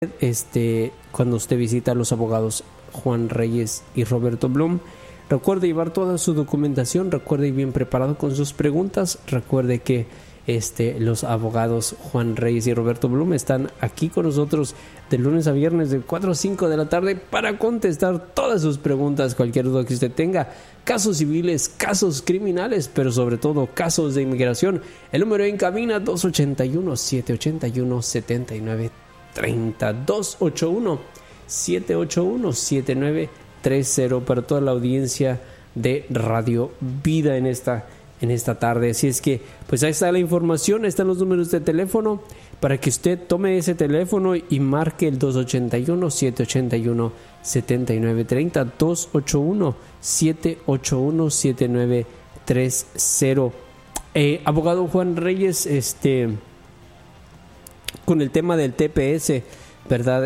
cuando usted visita a los abogados Juan Reyes y Roberto Blum. Recuerde llevar toda su documentación, recuerde ir bien preparado con sus preguntas. Recuerde que los abogados Juan Reyes y Roberto Blum están aquí con nosotros de lunes a viernes de 4 a 5 de la tarde para contestar todas sus preguntas, cualquier duda que usted tenga, casos civiles, casos criminales, pero sobre todo casos de inmigración. El número en cabina 281-781-7930, 281-781-7930 para toda la audiencia de Radio Vida en esta tarde. Así es que pues ahí está la información, están los números de teléfono para que usted tome ese teléfono y marque el 281-781-7930, 281-781-7930. Abogado Juan Reyes, con el tema del TPS, ¿verdad?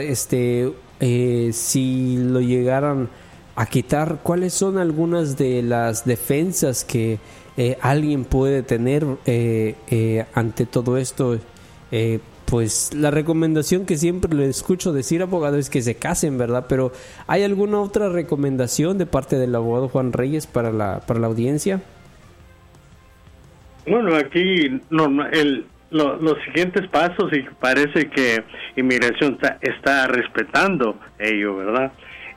Si lo llegaran a quitar, ¿cuáles son algunas de las defensas que alguien puede tener ante todo esto? Pues la recomendación que siempre le escucho decir, abogado, es que se casen, ¿verdad? Pero ¿hay alguna otra recomendación de parte del abogado Juan Reyes para la audiencia? Bueno, aquí los siguientes pasos, y parece que inmigración está respetando ello, ¿verdad?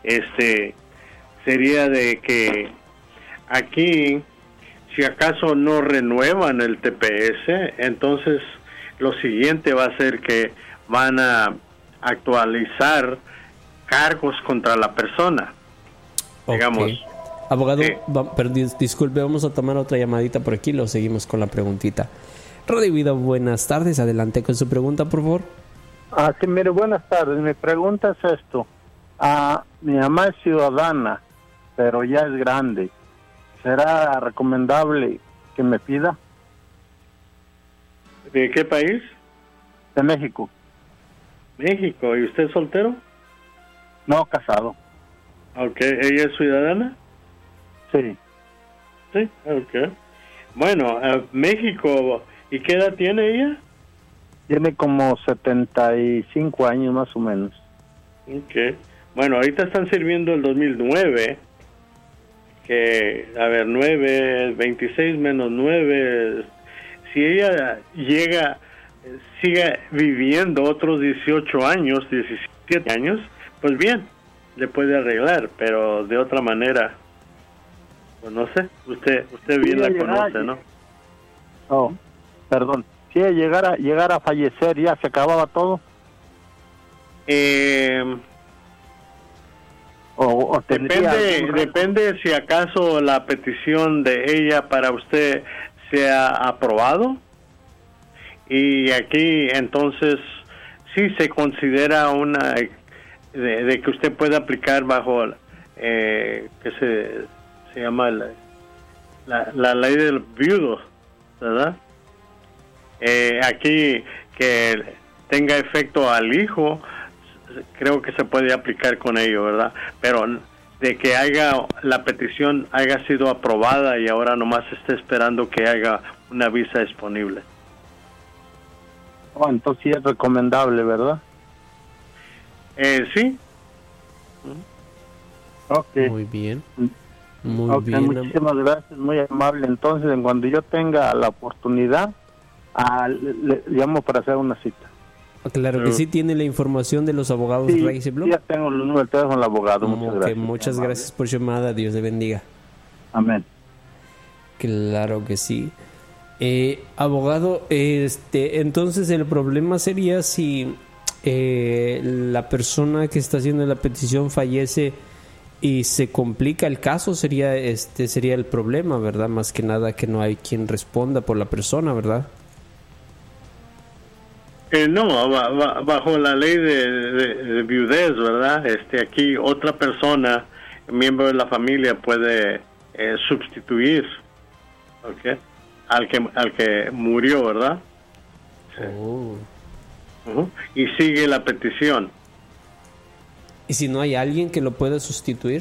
Sería de que aquí, si acaso no renuevan el TPS, entonces lo siguiente va a ser que van a actualizar cargos contra la persona. Okay. Digamos. Abogado, disculpe, vamos a tomar otra llamadita por aquí, lo seguimos con la preguntita. Radio Vida, buenas tardes, adelante con su pregunta, por favor. Sí, mire, buenas tardes, mi pregunta es esto. Mi mamá es ciudadana, pero ya es grande. ¿Será recomendable que me pida? ¿De qué país? De México. México, ¿y usted es soltero? No, casado. Ok, ¿ella es ciudadana? Sí. Sí, ok. Bueno, México, ¿y qué edad tiene ella? Tiene como 75 años más o menos. Ok. Bueno, ahorita están sirviendo el 2009, que, 9, 26 menos 9, si ella sigue viviendo otros 18 años, 17 años, pues bien, le puede arreglar, pero de otra manera, pues no sé, usted bien la conoce, ¿no? Oh, perdón. Si ella llegara a fallecer, ¿ya se acababa todo? Depende si acaso la petición de ella para usted sea aprobado, y aquí entonces sí se considera una de que usted puede aplicar bajo que se llama la ley del viudo, ¿verdad? Aquí que tenga efecto al hijo, creo que se puede aplicar con ello, ¿verdad? Pero de que la petición haya sido aprobada y ahora nomás esté esperando que haya una visa disponible. Entonces sí es recomendable, ¿verdad? Sí. Okay. Muy bien. Muy bien. Muchísimas gracias, muy amable. Entonces, en cuando yo tenga la oportunidad, le llamo para hacer una cita. Claro que sí, tiene la información de los abogados Reyes y Blum. Sí, ya tengo el número de teléfono del abogado. Muchas gracias. Muchas gracias por su llamada. Dios le bendiga. Amén. Claro que sí. Abogado, entonces el problema sería si la persona que está haciendo la petición fallece y se complica el caso, sería el problema, ¿verdad? Más que nada que no hay quien responda por la persona, ¿verdad? No, bajo la ley de viudez, ¿verdad? Aquí otra persona, miembro de la familia, puede sustituir, ¿ok? Al que murió, ¿verdad? Oh. Y sigue la petición. ¿Y si no hay alguien que lo pueda sustituir?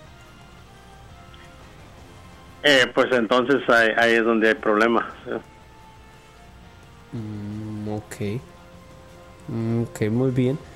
Pues entonces ahí es donde hay problemas. Ok, muy bien.